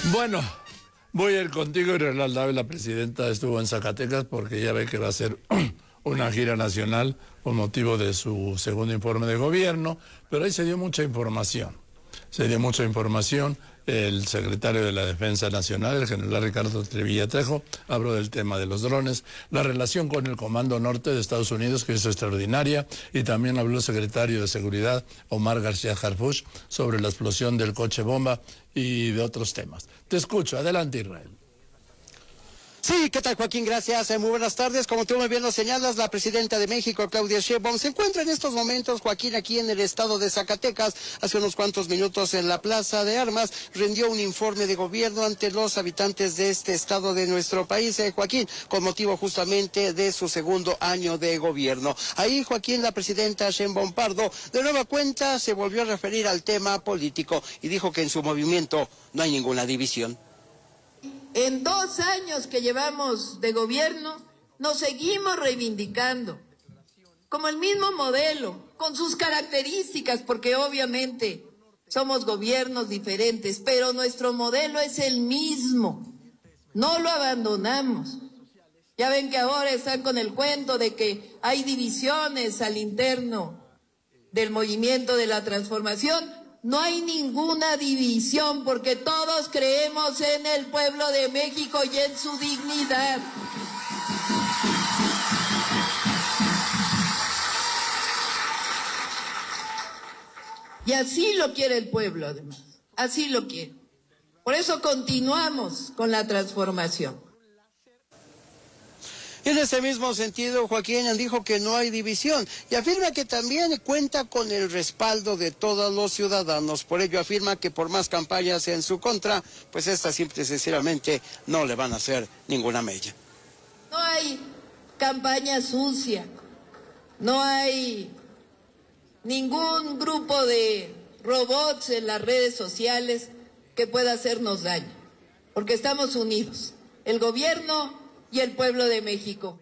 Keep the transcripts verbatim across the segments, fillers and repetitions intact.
Bueno, voy a ir contigo y Renalda, la presidenta estuvo en Zacatecas porque ya ve que va a hacer una gira nacional por motivo de su segundo informe de gobierno, pero ahí se dio mucha información. Se dio mucha información. El secretario de la Defensa Nacional, el general Ricardo Trevilla Trejo, habló del tema de los drones, la relación con el Comando Norte de Estados Unidos, que es extraordinaria, y también habló el secretario de Seguridad, Omar García Harfuch, sobre la explosión del coche bomba y de otros temas. Te escucho, adelante, Israel. Sí, ¿qué tal, Joaquín? Gracias. Eh, muy buenas tardes. Como tú muy bien lo señalas, la presidenta de México, Claudia Sheinbaum, se encuentra en estos momentos, Joaquín, aquí en el estado de Zacatecas. Hace unos cuantos minutos en la Plaza de Armas rindió un informe de gobierno ante los habitantes de este estado de nuestro país, eh, Joaquín, con motivo justamente de su segundo año de gobierno. Ahí, Joaquín, la presidenta Sheinbaum Pardo, de nueva cuenta, se volvió a referir al tema político y dijo que en su movimiento no hay ninguna división. En dos años que llevamos de gobierno, nos seguimos reivindicando como el mismo modelo, con sus características, porque obviamente somos gobiernos diferentes, pero nuestro modelo es el mismo, no lo abandonamos. Ya ven que ahora están con el cuento de que hay divisiones al interno del movimiento de la transformación. No hay ninguna división porque todos creemos en el pueblo de México y en su dignidad. Y así lo quiere el pueblo, además. Así lo quiere. Por eso continuamos con la transformación. En ese mismo sentido, Joaquín dijo que no hay división y afirma que también cuenta con el respaldo de todos los ciudadanos. Por ello afirma que por más campañas en su contra, pues estas simple y sencillamente no le van a hacer ninguna mella. No hay campaña sucia, no hay ningún grupo de robots en las redes sociales que pueda hacernos daño, porque estamos unidos, el gobierno y el pueblo de México.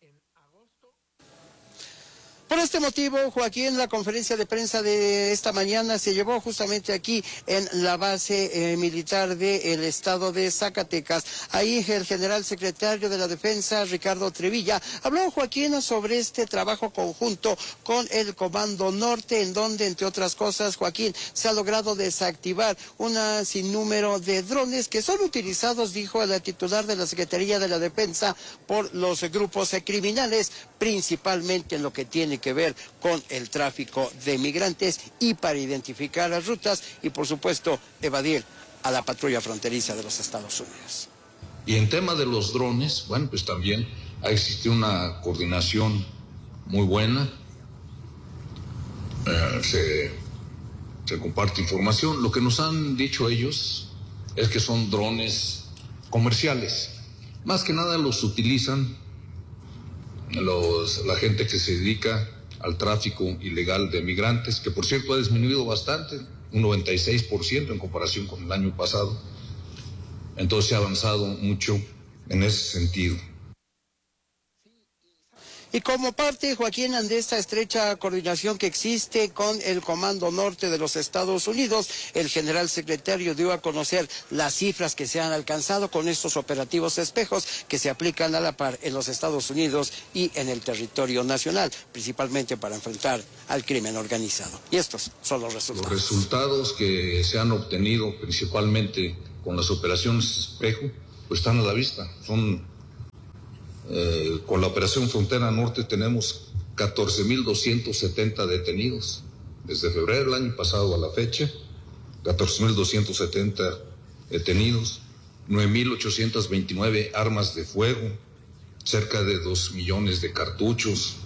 Por este motivo, Joaquín, la conferencia de prensa de esta mañana se llevó justamente aquí en la base eh, militar del estado de Zacatecas. Ahí el general secretario de la Defensa, Ricardo Trevilla, habló, Joaquín, sobre este trabajo conjunto con el Comando Norte, en donde, entre otras cosas, Joaquín, se ha logrado desactivar un sinnúmero de drones que son utilizados, dijo la titular de la Secretaría de la Defensa, por los grupos criminales, principalmente en lo que tiene que ver con el tráfico de migrantes y para identificar las rutas y, por supuesto, evadir a la patrulla fronteriza de los Estados Unidos. Y en tema de los drones, bueno, pues también ha existido una coordinación muy buena, eh, se, se comparte información. Lo que nos han dicho ellos es que son drones comerciales. Más que nada los utilizan Los, la gente que se dedica al tráfico ilegal de migrantes, que por cierto ha disminuido bastante, un noventa y seis por ciento en comparación con el año pasado. Entonces se ha avanzado mucho en ese sentido. Y como parte, Joaquín, de esta estrecha coordinación que existe con el Comando Norte de los Estados Unidos, el general secretario dio a conocer las cifras que se han alcanzado con estos operativos espejos que se aplican a la par en los Estados Unidos y en el territorio nacional, principalmente para enfrentar al crimen organizado. Y estos son los resultados. Los resultados que se han obtenido principalmente con las operaciones espejo, pues están a la vista, son... Eh, con la operación Frontera Norte tenemos catorce mil doscientos setenta detenidos desde febrero del año pasado a la fecha, catorce mil doscientos setenta detenidos, nueve mil ochocientas veintinueve armas de fuego, cerca de dos millones de cartuchos,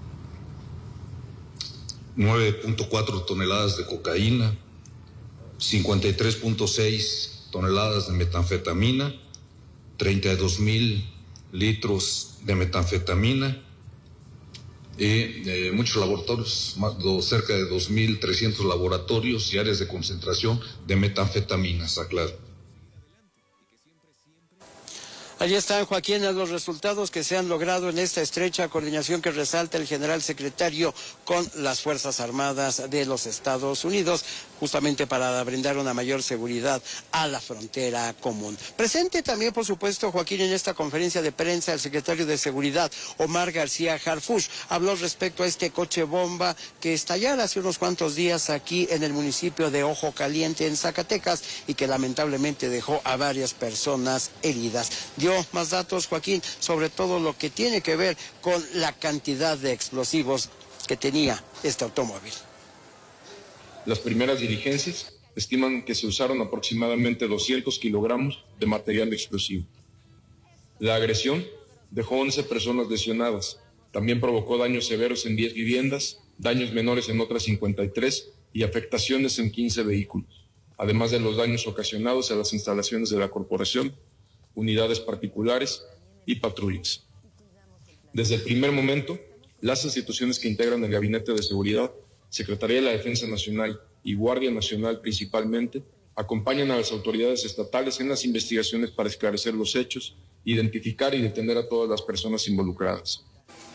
nueve punto cuatro toneladas de cocaína, cincuenta y tres punto seis toneladas de metanfetamina, treinta y dos mil litros de metanfetamina y eh, muchos laboratorios, más, do, cerca de dos mil trescientos laboratorios y áreas de concentración de metanfetaminas, aclaro. Allí están, Joaquín, los resultados que se han logrado en esta estrecha coordinación que resalta el general secretario con las Fuerzas Armadas de los Estados Unidos, justamente para brindar una mayor seguridad a la frontera común. Presente también, por supuesto, Joaquín, en esta conferencia de prensa, el secretario de Seguridad, Omar García Harfuch, habló respecto a este coche bomba que estallara hace unos cuantos días aquí en el municipio de Ojo Caliente, en Zacatecas, y que lamentablemente dejó a varias personas heridas. Dio más datos, Joaquín, sobre todo lo que tiene que ver con la cantidad de explosivos que tenía este automóvil. Las primeras diligencias estiman que se usaron aproximadamente doscientos kilogramos de material explosivo. La agresión dejó once personas lesionadas. También provocó daños severos en diez viviendas, daños menores en otras cincuenta y tres y afectaciones en quince vehículos, además de los daños ocasionados a las instalaciones de la corporación, unidades particulares y patrullas. Desde el primer momento, las instituciones que integran el Gabinete de Seguridad, Secretaría de la Defensa Nacional y Guardia Nacional principalmente, acompañan a las autoridades estatales en las investigaciones para esclarecer los hechos, identificar y detener a todas las personas involucradas.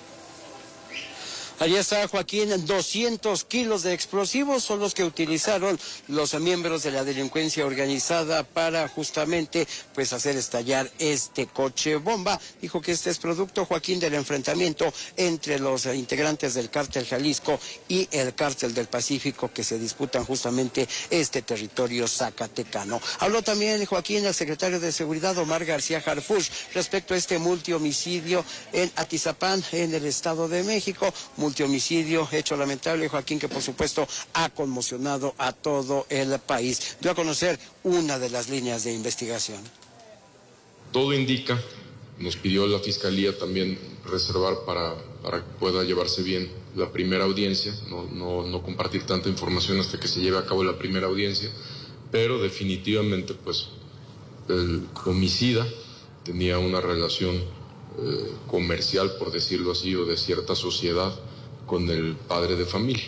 Allí está, Joaquín, doscientos kilos de explosivos son los que utilizaron los miembros de la delincuencia organizada para justamente pues hacer estallar este coche bomba. Dijo que este es producto, Joaquín, del enfrentamiento entre los integrantes del Cártel Jalisco y el Cártel del Pacífico, que se disputan justamente este territorio zacatecano. Habló también, Joaquín, el secretario de Seguridad, Omar García Harfuch, respecto a este multihomicidio en Atizapán, en el Estado de México. Multihomicidio, hecho lamentable, Joaquín, que por supuesto ha conmocionado a todo el país. Dio a conocer una de las líneas de investigación. Todo indica, nos pidió la Fiscalía también reservar para, para que pueda llevarse bien la primera audiencia, no, no, no compartir tanta información hasta que se lleve a cabo la primera audiencia, pero definitivamente pues el homicida tenía una relación eh, comercial, por decirlo así, o de cierta sociedad con el padre de familia.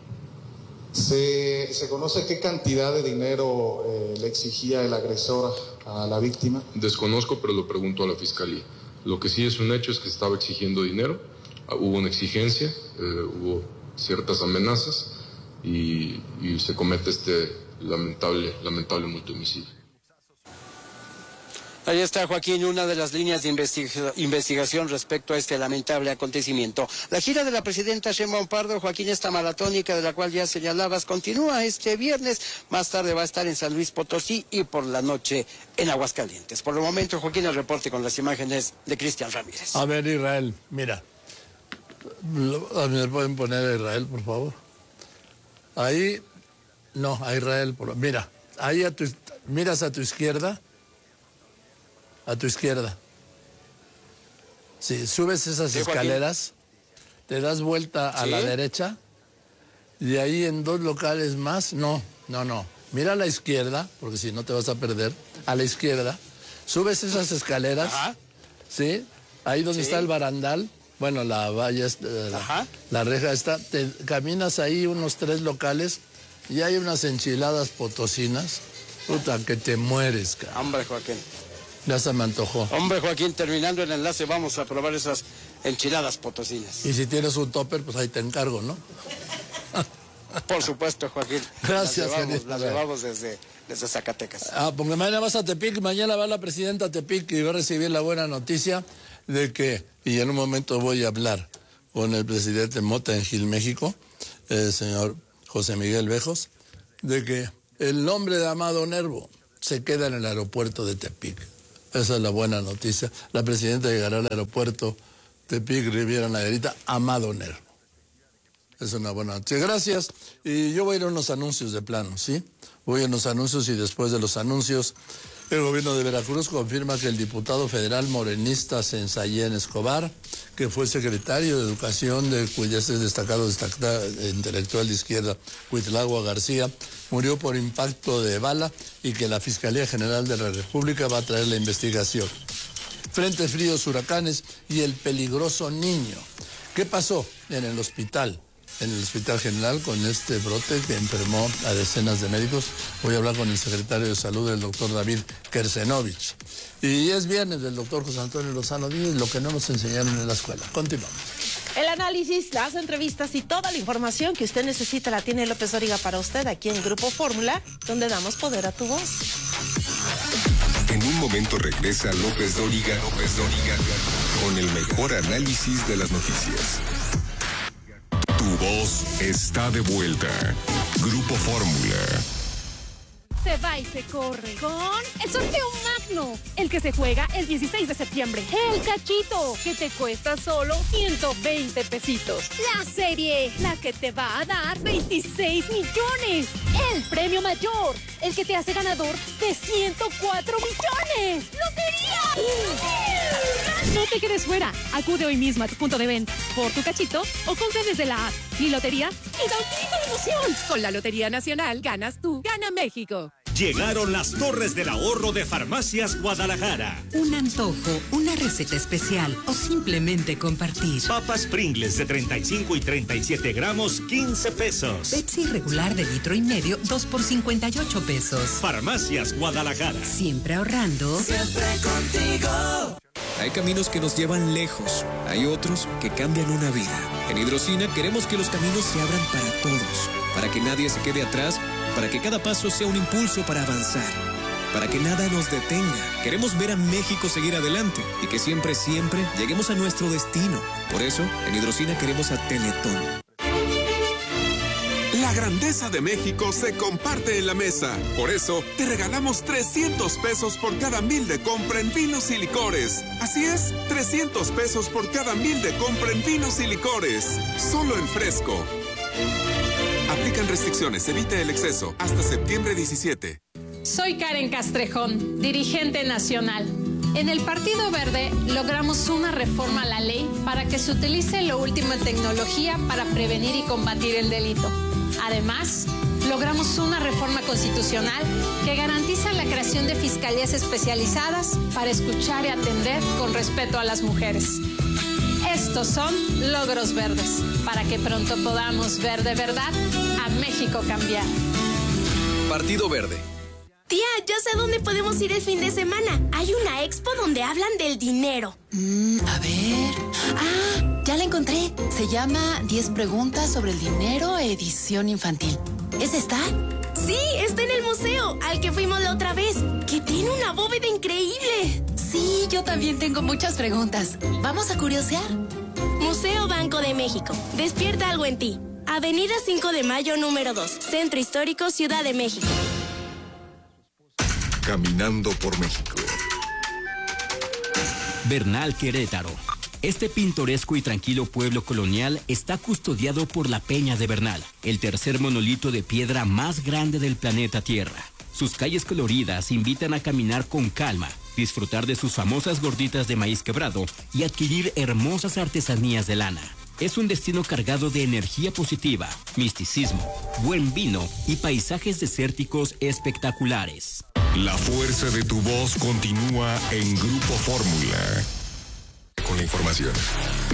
¿Se, se conoce qué cantidad de dinero eh, le exigía el agresor a la víctima? Desconozco, pero lo pregunto a la Fiscalía. Lo que sí es un hecho es que estaba exigiendo dinero, hubo una exigencia, eh, hubo ciertas amenazas y, y se comete este lamentable, lamentable multihomicidio. Ahí está, Joaquín, una de las líneas de investiga investigación respecto a este lamentable acontecimiento. La gira de la presidenta Sheinbaum Pardo, Joaquín, esta maratónica de la cual ya señalabas, continúa este viernes. Más tarde va a estar en San Luis Potosí y por la noche en Aguascalientes. Por el momento, Joaquín, el reporte con las imágenes de Cristian Ramírez. A ver, Israel, mira. ¿Me pueden poner a Israel, por favor? Ahí, no, a Israel, por, mira, ahí a tu, miras a tu izquierda. A tu izquierda. Sí, subes esas sí, escaleras, te das vuelta a ¿sí? la derecha, y ahí en dos locales más, no, no, no. Mira a la izquierda, porque si no te vas a perder, a la izquierda, subes esas escaleras, ajá, ¿sí? Ahí donde ¿sí? está el barandal, bueno, la valla, la, la reja está, te caminas ahí unos tres locales, y hay unas enchiladas potosinas, puta, que te mueres, cara. Hombre, Joaquín. Ya se me antojó. Hombre, Joaquín, terminando el enlace vamos a probar esas enchiladas potosinas. Y si tienes un topper, pues ahí te encargo, ¿no? Por supuesto, Joaquín. Gracias, las llevamos, las llevamos desde, desde Zacatecas. Ah, porque mañana vas a Tepic, mañana va la presidenta a Tepic y va a recibir la buena noticia de que, y en un momento voy a hablar con el presidente Mota en Gil, México, el señor José Miguel Bejos, de que el nombre de Amado Nervo se queda en el aeropuerto de Tepic. Esa es la buena noticia. La presidenta llegará al aeropuerto Tepic, Riviera Nayarit, Amado Nervo. Es una buena noticia. Gracias. Y yo voy a ir a unos anuncios de plano, ¿sí? Voy a unos anuncios y después de los anuncios, el gobierno de Veracruz confirma que el diputado federal morenista Sensayén Escobar, que fue secretario de Educación de ese destacado, destacado intelectual de izquierda, Cuitlagua García, murió por impacto de bala y que la Fiscalía General de la República va a traer la investigación. Frentes fríos, huracanes y el peligroso niño. ¿Qué pasó en el hospital en el Hospital General con este brote que enfermó a decenas de médicos. Voy a hablar con el secretario de Salud, el doctor David Kersenovich. Y es viernes del doctor José Antonio Lozano Díez, lo que no nos enseñaron en la escuela. Continuamos. El análisis, las entrevistas y toda la información que usted necesita la tiene López Dóriga para usted aquí en Grupo Fórmula, donde damos poder a tu voz. En un momento regresa López Dóriga, López Dóriga, con el mejor análisis de las noticias. Tu voz está de vuelta. Grupo Fórmula. Se va y se corre con el sorteo magno, el que se juega el dieciséis de septiembre. El cachito, que te cuesta solo ciento veinte pesitos. La serie, la que te va a dar veintiséis millones. El premio mayor, el que te hace ganador de ciento cuatro millones. ¡Lotería! No te quedes fuera. Acude hoy mismo a tu punto de venta por tu cachito o compra desde la app. Mi lotería y da un grito de emoción. Con la Lotería Nacional ganas tú, gana México. Llegaron las Torres del Ahorro de Farmacias Guadalajara. Un antojo, una receta especial o simplemente compartir. Papas Pringles de treinta y cinco y treinta y siete gramos, quince pesos. Pepsi regular de litro y medio, dos por cincuenta y ocho pesos. Farmacias Guadalajara. Siempre ahorrando. Siempre contigo. Hay caminos que nos llevan lejos, hay otros que cambian una vida. En Hidrocina queremos que los caminos se abran para todos, para que nadie se quede atrás, para que cada paso sea un impulso para avanzar, para que nada nos detenga. Queremos ver a México seguir adelante y que siempre, siempre lleguemos a nuestro destino. Por eso, en Hidrocina queremos a Teletón. La grandeza de México se comparte en la mesa. Por eso, te regalamos trescientos pesos por cada mil de compra en vinos y licores. Así es, trescientos pesos por cada mil de compra en vinos y licores. Solo en Fresco. Aplican restricciones, evita el exceso. Hasta septiembre diecisiete. Soy Karen Castrejón, dirigente nacional. En el Partido Verde logramos una reforma a la ley para que se utilice lo último en tecnología para prevenir y combatir el delito. Además, logramos una reforma constitucional que garantiza la creación de fiscalías especializadas para escuchar y atender con respeto a las mujeres. Estos son logros verdes, para que pronto podamos ver de verdad a México cambiar. Partido Verde. Tía, yo sé dónde podemos ir el fin de semana. Hay una expo donde hablan del dinero. Mm, a ver... Ah, ya la encontré. Se llama diez preguntas sobre el dinero, edición infantil. ¿Es esta? Sí, está en el museo, al que fuimos la otra vez, que tiene una bóveda increíble. Sí, yo también tengo muchas preguntas. ¿Vamos a curiosear? Museo Banco de México. Despierta algo en ti. Avenida cinco de mayo, número dos. Centro Histórico, Ciudad de México. Caminando por México. Bernal, Querétaro. Este pintoresco y tranquilo pueblo colonial está custodiado por la Peña de Bernal, el tercer monolito de piedra más grande del planeta Tierra. Sus calles coloridas invitan a caminar con calma, disfrutar de sus famosas gorditas de maíz quebrado y adquirir hermosas artesanías de lana. Es un destino cargado de energía positiva, misticismo, buen vino y paisajes desérticos espectaculares. La fuerza de tu voz continúa en Grupo Fórmula. Con la información